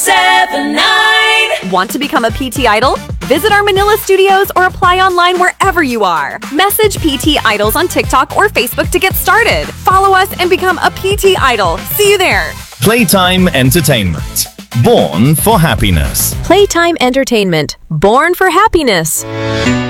1079. Want to become a PT Idol? Visit our Manila studios or apply online wherever you are. Message PT Idols on TikTok or Facebook to get started. Follow us and become a PT Idol. See you there. Playtime Entertainment. Born for happiness. Playtime Entertainment. Born for happiness.